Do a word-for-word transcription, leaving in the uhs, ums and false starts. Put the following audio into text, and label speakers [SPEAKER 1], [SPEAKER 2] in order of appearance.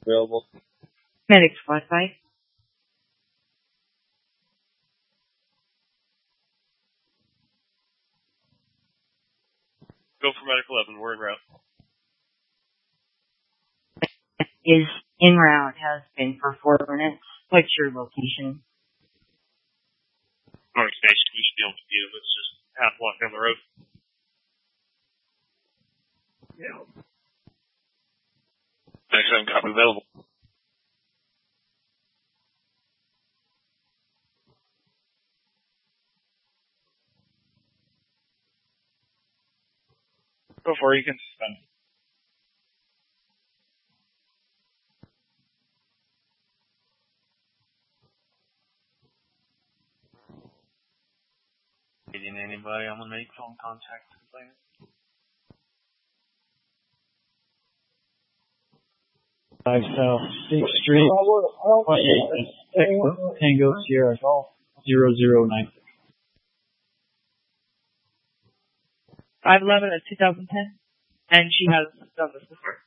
[SPEAKER 1] available.
[SPEAKER 2] Medic squad five.
[SPEAKER 3] Go for medic eleven. We're en route.
[SPEAKER 2] Is en route, has been for four minutes. What's your location?
[SPEAKER 3] North Station. We should be able to beat him. It's just half block down the road. Yeah. Next time, copy available.
[SPEAKER 4] Go for it. You can suspend.
[SPEAKER 5] Getting anybody? I'm gonna make phone contact with the player.
[SPEAKER 6] Five South Sixth Street. Tango Sierra Golf zero zero nine.
[SPEAKER 2] five eleven at two thousand ten. And she has done this before.